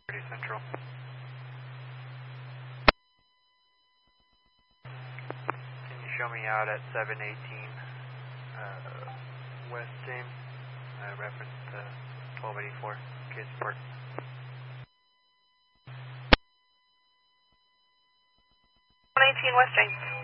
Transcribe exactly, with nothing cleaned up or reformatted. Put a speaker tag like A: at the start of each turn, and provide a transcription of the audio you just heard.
A: thirty Central. Can you show me out at seven eighteen uh, West James, uh, reference to twelve eighty-four, Kidsport.
B: one eighteen West James.